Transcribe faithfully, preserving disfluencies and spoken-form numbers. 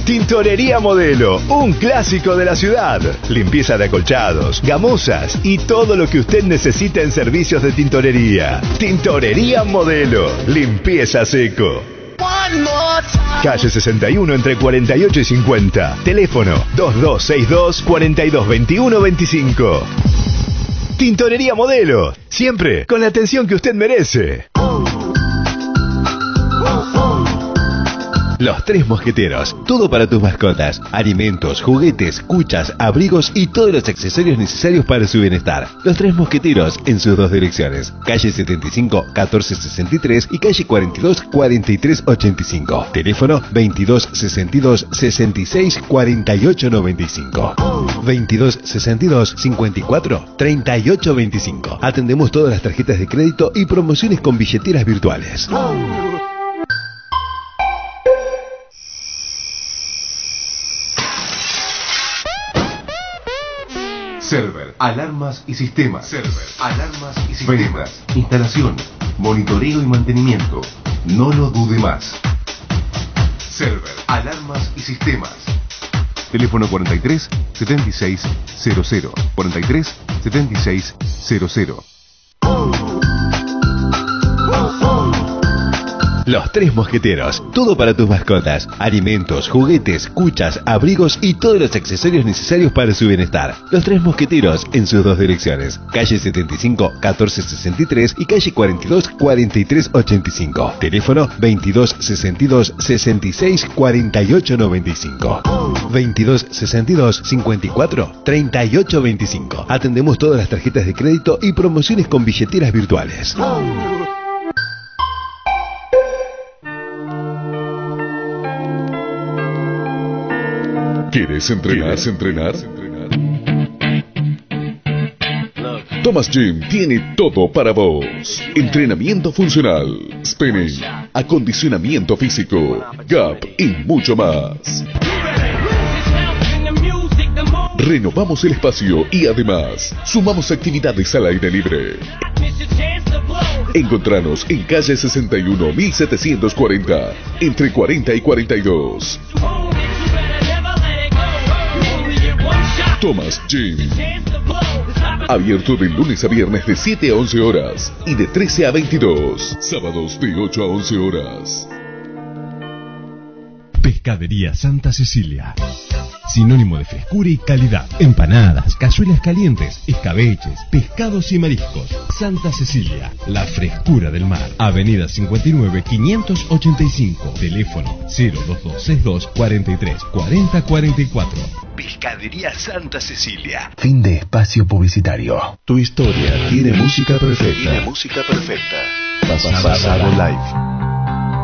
Tintorería Modelo, un clásico de la ciudad. Limpieza de acolchados, gamosas y todo lo que usted necesita en servicios de tintorería. Tintorería Modelo, limpieza seco. Calle sesenta y uno entre cuarenta y ocho y cincuenta. Teléfono dos dos seis dos, cuatro dos dos uno dos cinco. Tintorería Modelo, siempre con la atención que usted merece. Los Tres Mosqueteros, todo para tus mascotas, alimentos, juguetes, cuchas, abrigos y todos los accesorios necesarios para su bienestar. Los Tres Mosqueteros en sus dos direcciones, calle setenta y cinco, catorce sesenta y tres y calle cuarenta y dos, cuarenta y tres ochenta y cinco. Teléfono veintidós sesenta y dos, sesenta y seis, cuarenta y ocho noventa y cinco. veintidós sesenta y dos, cincuenta y cuatro, treinta y ocho veinticinco. Atendemos todas las tarjetas de crédito y promociones con billeteras virtuales. Server, alarmas y sistemas. Server, alarmas y sistemas. Ventas, instalación, monitoreo y mantenimiento. No lo dude más. Server, alarmas y sistemas. Teléfono cuarenta y tres, setenta y seis, cero cero. cuarenta y tres, setenta y seis, cero cero. Los Tres Mosqueteros, todo para tus mascotas, alimentos, juguetes, cuchas, abrigos y todos los accesorios necesarios para su bienestar. Los Tres Mosqueteros en sus dos direcciones, calle setenta y cinco, catorce sesenta y tres y calle cuarenta y dos, cuarenta y tres ochenta y cinco. Teléfono veintidós sesenta y dos, sesenta y seis, cuarenta y ocho noventa y cinco. veintidós sesenta y dos, cincuenta y cuatro, treinta y ocho veinticinco. Atendemos todas las tarjetas de crédito y promociones con billeteras virtuales. ¿Quieres entrenar? ¿Quieres entrenar? Thomas Gym tiene todo para vos. Entrenamiento funcional, spinning, acondicionamiento físico, gap y mucho más. Renovamos el espacio y además sumamos actividades al aire libre. Encontranos en calle sesenta y uno, mil setecientos cuarenta, entre cuarenta y cuarenta y dos. Thomas Gym. Abierto de lunes a viernes de siete a once horas y de trece a veintidós. Sábados de ocho a once horas. Pescadería Santa Cecilia. Sinónimo de frescura y calidad. Empanadas, cazuelas calientes, escabeches, pescados y mariscos. Santa Cecilia, la frescura del mar. Avenida cincuenta y nueve, quinientos ochenta y cinco. Teléfono cero dos dos seis dos, cuarenta y tres, cuarenta, cuarenta y cuatro. Pescadería Santa Cecilia. Fin de espacio publicitario. Tu historia tiene música perfecta. Tiene música perfecta. Pasado Live.